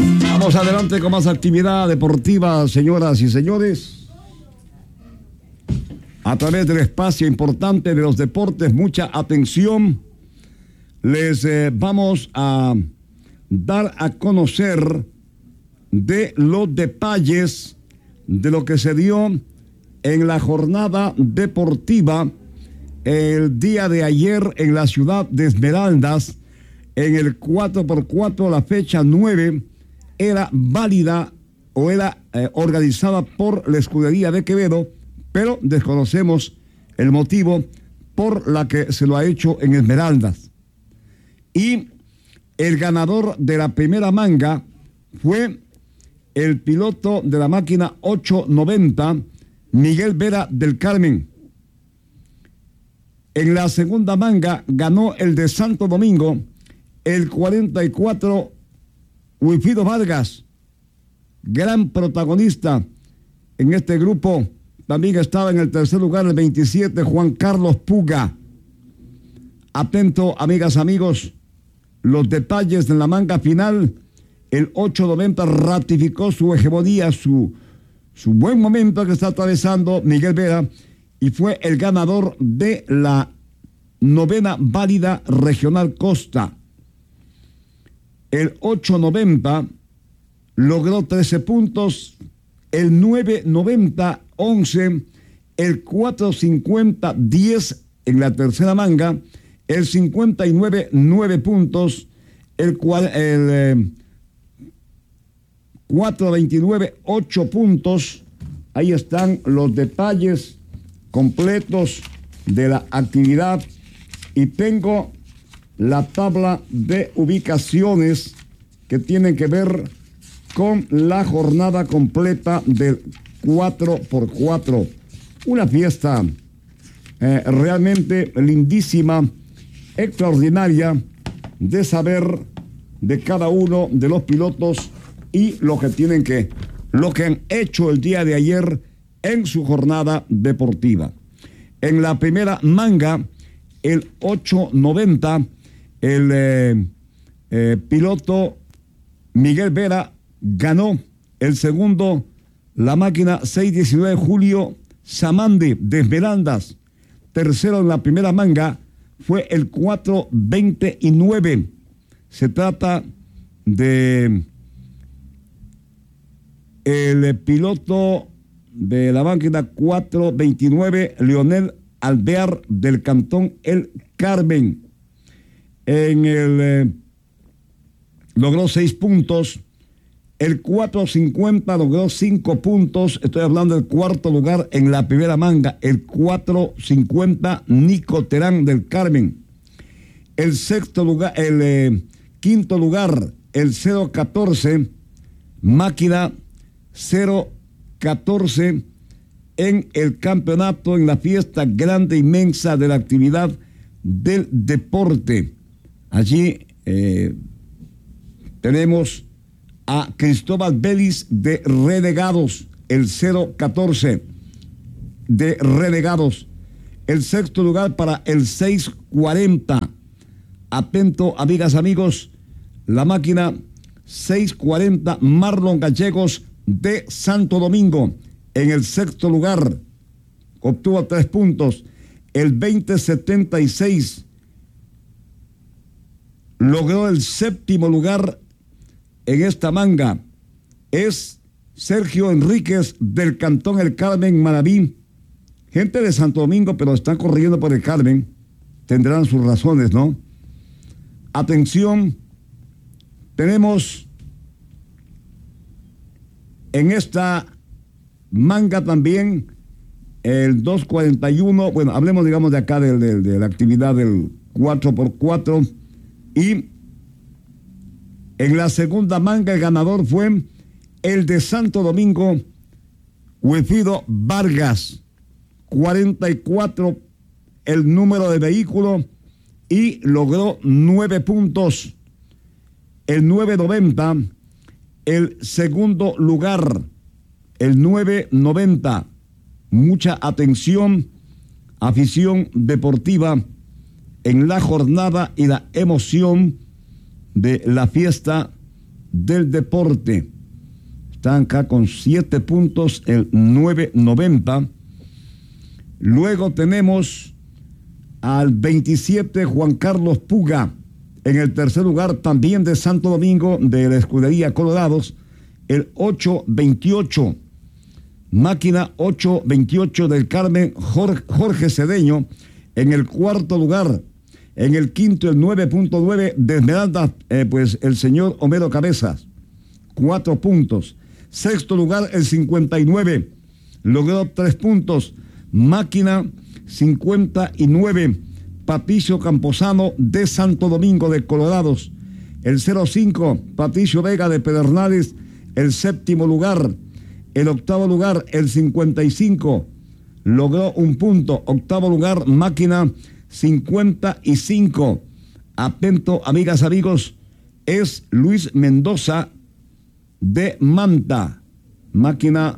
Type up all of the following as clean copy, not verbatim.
Vamos adelante con más actividad deportiva, señoras y señores. A través del espacio importante de los deportes, mucha atención. Les vamos a dar a conocer de los detalles de lo que se dio en la jornada deportiva el día de ayer en la ciudad de Esmeraldas. En el 4x4, la fecha 9 era válida o era organizada por la escudería de Quevedo, pero desconocemos el motivo por la que se lo ha hecho en Esmeraldas. Y el ganador de la primera manga fue el piloto de la máquina 890, Miguel Vera del Carmen. En la segunda manga ganó el de Santo Domingo, el 44, Wilfrido Vargas, gran protagonista en este grupo. También estaba en el tercer lugar el 27, Juan Carlos Puga. Atento, amigas, amigos, los detalles de la manga final. El 890 ratificó su hegemonía, su buen momento que está atravesando Miguel Vera, y fue el ganador de la novena válida regional Costa. El 890 logró 13 puntos, el 990 11, el 450 10 en la tercera manga, el 59 9 puntos, el 429 8 puntos. Ahí están los detalles completos de la actividad y tengo la tabla de ubicaciones que tienen que ver con la jornada completa del 4x4. Una fiesta realmente lindísima, extraordinaria, de saber de cada uno de los pilotos y lo que han hecho el día de ayer en su jornada deportiva. En la primera manga, el 890, el piloto Miguel Vera ganó. El segundo, la máquina 619, Julio Samandi de Esmeraldas. Tercero en la primera manga fue el 429. Se trata de el piloto de la máquina 429, Leonel Alvear del Cantón El Carmen. En el logró 6 puntos. El 450 logró 5 puntos. Estoy hablando del cuarto lugar en la primera manga. El 450, Nico Terán del Carmen. El sexto lugar, el quinto lugar, el 014, máquina 014 en el campeonato, en la fiesta grande, inmensa de la actividad del deporte. Allí tenemos a Cristóbal Vélez de Renegados, el 014 de Renegados. El sexto lugar para el 640. Atento, amigas, amigos, la máquina 640, Marlon Gallegos de Santo Domingo. En el sexto lugar obtuvo 3 puntos. El 2076 logró el séptimo lugar en esta manga. Es Sergio Enríquez del Cantón El Carmen, Manaví. Gente de Santo Domingo, pero están corriendo por el Carmen. Tendrán sus razones, ¿no? Atención, tenemos en esta manga también el 241, bueno, hablemos digamos de acá de la actividad del 4x4, y en la segunda manga el ganador fue el de Santo Domingo, Wilfrido Vargas, 44 el número de vehículo y logró 9 puntos. El 990, el segundo lugar, el 990. Mucha atención, afición deportiva en la jornada y la emoción de la fiesta del deporte. Están acá con 7 puntos, el 990. Luego tenemos al 27 Juan Carlos Puga en el tercer lugar, también de Santo Domingo, de la escudería Colorados, el 828. Máquina 828 del Carmen, Jorge Cedeño en el cuarto lugar. En el quinto, el 9.9 de Esmeraldas, pues el señor Homero Cabezas, 4 puntos. Sexto lugar, el 59, logró 3 puntos. Máquina 59, Patricio Camposano de Santo Domingo de Colorados. El 05, Patricio Vega de Pedernales, el séptimo lugar. El octavo lugar, el 55, logró 1 punto. Octavo lugar, Máquina 55. Atento, amigas, amigos, es Luis Mendoza de Manta. Máquina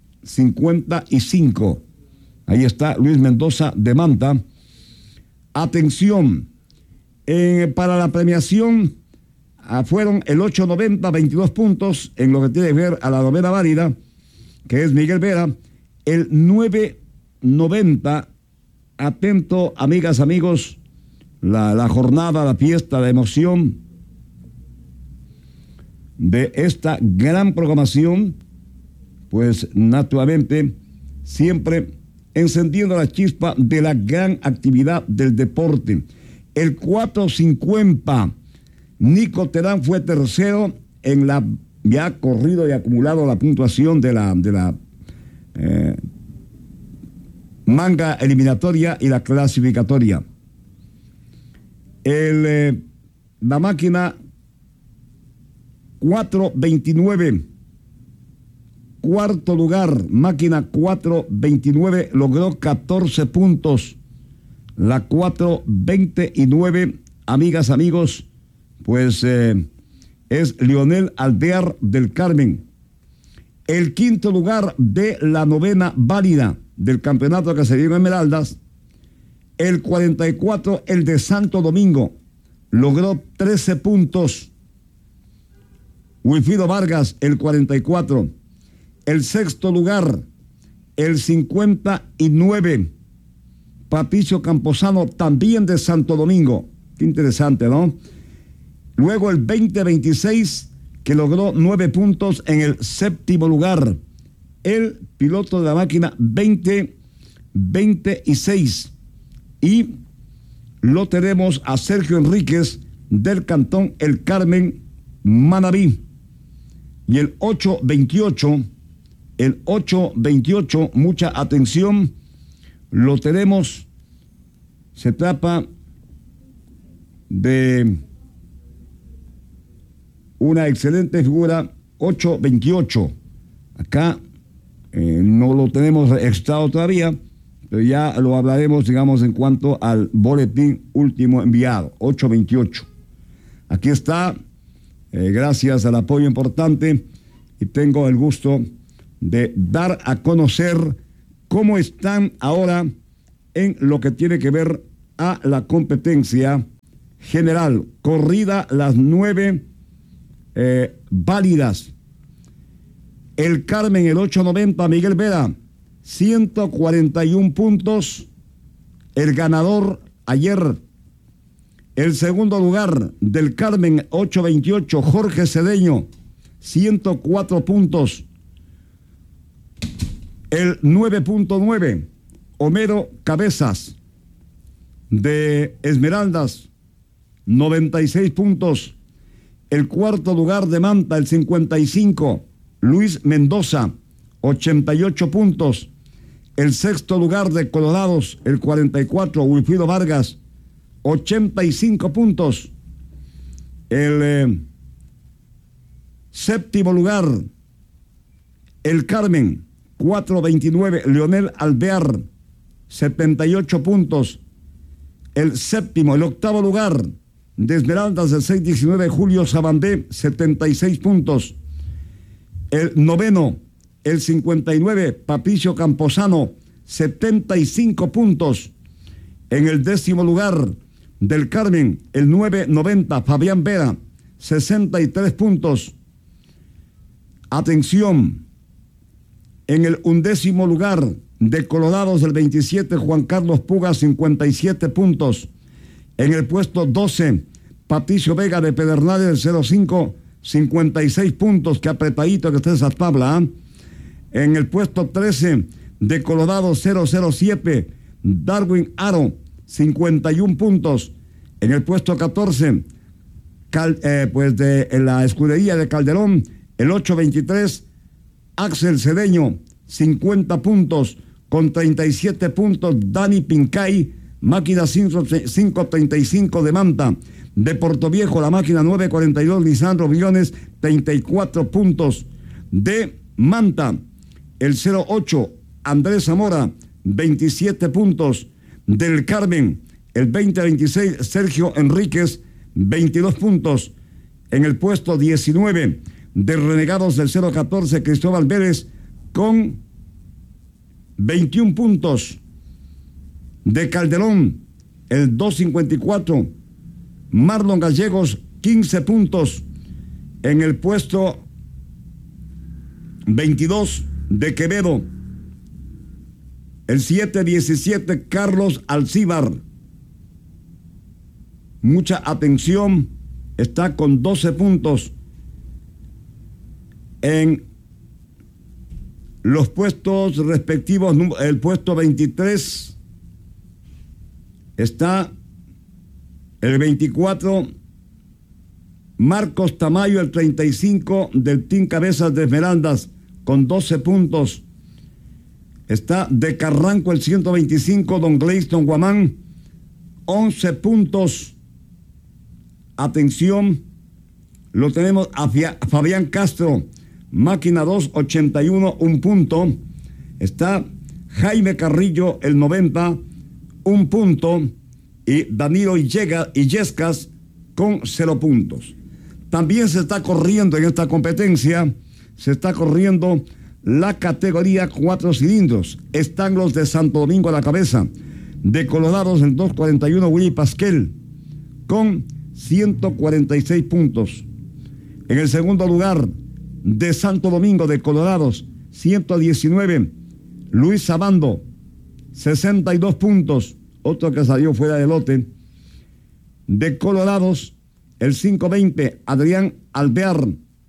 55. Ahí está Luis Mendoza de Manta. Atención, para la premiación fueron el 890, 22 puntos en lo que tiene que ver a la novena válida, que es Miguel Vera. El 990, atento, amigas, amigos, la jornada, la fiesta, la emoción de esta gran programación, pues naturalmente siempre encendiendo la chispa de la gran actividad del deporte. El 450, Nico Terán fue tercero en la ya corrido y acumulado la puntuación de la manga eliminatoria y la clasificatoria. La máquina 429, cuarto lugar, máquina 429, logró 14 puntos. La 429, amigas, amigos, pues es Leonel Alvear del Carmen. El quinto lugar de la novena válida del campeonato que se dio en Esmeraldas, el 44, el de Santo Domingo, logró 13 puntos. Wilfrido Vargas, el 44. El sexto lugar, el 59, Patricio Camposano, también de Santo Domingo. Qué interesante, ¿no? Luego el 2026, que logró 9 puntos en el séptimo lugar. El piloto de la máquina 2026. Y lo tenemos a Sergio Enríquez del cantón El Carmen, Manabí. Y el 828, mucha atención, lo tenemos, se trata de una excelente figura, 828. Acá no lo tenemos registrado todavía, pero ya lo hablaremos, digamos, en cuanto al boletín último enviado, 828. Aquí está, gracias al apoyo importante, y tengo el gusto de dar a conocer cómo están ahora en lo que tiene que ver a la competencia general. Corrida las 9 válidas. El Carmen, el 890, Miguel Vera, 141 puntos. El ganador ayer. El segundo lugar del Carmen, 828, Jorge Cedeño, 104 puntos. El 9.9, Homero Cabezas, de Esmeraldas, 96 puntos. El cuarto lugar de Manta, el 55, Luis Mendoza, 88 puntos. El sexto lugar de Colorados, el 44, Wilfrido Vargas, 85 puntos. El séptimo lugar, el Carmen, 429, Leonel Alvear, 78 puntos. El séptimo, el octavo lugar de Esmeraldas, del 619, Julio Sabandé, 76 puntos. El noveno, el 59, Patricio Camposano, 75 puntos. En el décimo lugar del Carmen, el 990, Fabián Vera, 63 puntos. Atención, en el 11º lugar de Colorados, el 27, Juan Carlos Puga, 57 puntos. En el puesto 12, Patricio Vega de Pedernales, del 05, 56 puntos. Qué apretadito que está esa tabla, ¿eh? En el puesto 13 de Colorado 007, Darwin Aro, 51 puntos. En el puesto 14, pues de la escudería de Calderón, el 823, Axel Cedeño, 50 puntos. Con 37 puntos, Dani Pincay, máquina 535 de Manta. De Portoviejo, la máquina 942, Lisandro Briones, 34 puntos. De Manta, el 08, Andrés Zamora, 27 puntos. Del Carmen, el 2026, Sergio Enríquez, 22 puntos. En el puesto 19, de Renegados del 014, Cristóbal Vélez, con 21 puntos. De Calderón, el 254, Marlon Gallegos, 15 puntos. En el puesto 22, de Quevedo, el 717, Carlos Alcíbar. Mucha atención, está con 12 puntos. En los puestos respectivos, el puesto 23 está el 24, Marcos Tamayo, el 35 del Team Cabezas de Esmeraldas, con 12 puntos. Está de Carranco el 125, don Gleiston Guamán, 11 puntos. Atención, lo tenemos a Fabián Castro, máquina 281, 1 punto. Está Jaime Carrillo, el 90, 1 punto. Y Danilo Illescas con 0 puntos. También se está corriendo en esta competencia, se está corriendo la categoría 4 cilindros. Están los de Santo Domingo a la cabeza. De Colorados, el 241, Willy Pasquel, con 146 puntos. En el segundo lugar, de Santo Domingo, de Colorados, 119, Luis Sabando, 62 puntos. Otro que salió fuera del lote. De Colorados, el 520, Adrián Alvear,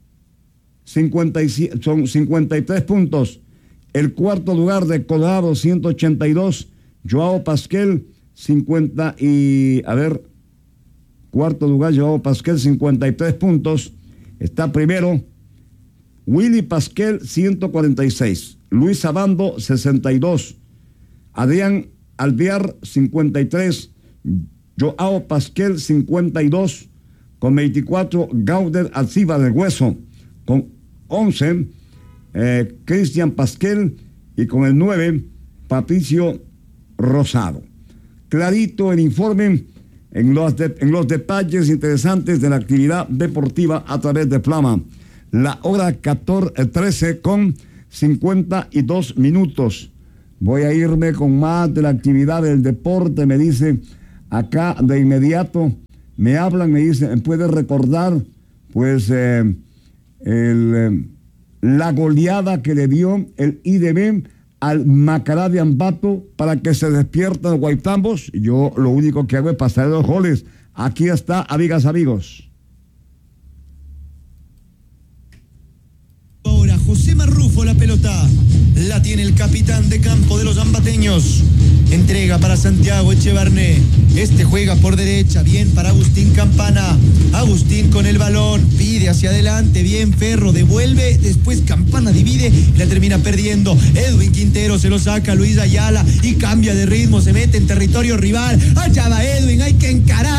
son 53 puntos. El cuarto lugar de Colorado, 182, Joao Pasquel, 50 y... cuarto lugar, Joao Pasquel, 53 puntos. Está primero, Willy Pasquel, 146. Luis Sabando, 62. Adrián Alvear, 53. Joao Pasquel, 52. Con 24, Gauder Alciba del Hueso. Con 11, Cristian Pasquel. Y con el 9, Patricio Rosado. Clarito el informe en los detalles interesantes de la actividad deportiva a través de Flama. La hora 13 con 52 minutos. Voy a irme con más de la actividad del deporte, me dice acá de inmediato. Me hablan, me dicen, ¿puede recordar pues la goleada que le dio el IDB al Macará de Ambato para que se despierten los guaitambos? Yo lo único que hago es pasar los goles. Aquí está, amigas, amigos. Ahora José Marrufo, la pelota la tiene el capitán de campo de los ambateños. Entrega para Santiago Echevarné. Este juega por derecha, bien para Agustín Campana. Agustín con el balón, pide hacia adelante, bien Ferro, devuelve, después Campana divide y la termina perdiendo. Edwin Quintero se lo saca a Luis Ayala y cambia de ritmo, se mete en territorio rival. Allá va Edwin, hay que encarar